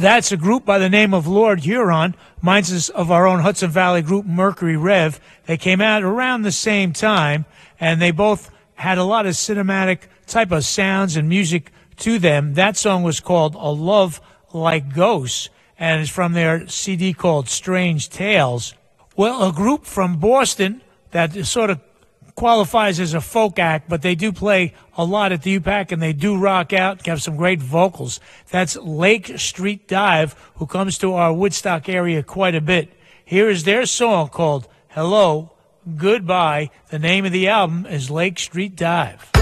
That's a group by the name of Lord Huron. Reminds us of our own Hudson Valley group, Mercury Rev. They came out around the same time, and they both had a lot of cinematic type of sounds and music to them. That song was called A Love Like Ghosts, and it's from their CD called Strange Tales. Well, a group from Boston that sort of qualifies as a folk act, but they do play a lot at the UPAC, and they do rock out, have some great vocals. That's Lake Street Dive, who comes to our Woodstock area quite a bit. Here is their song called Hello, Goodbye. The name of the album is Lake Street Dive.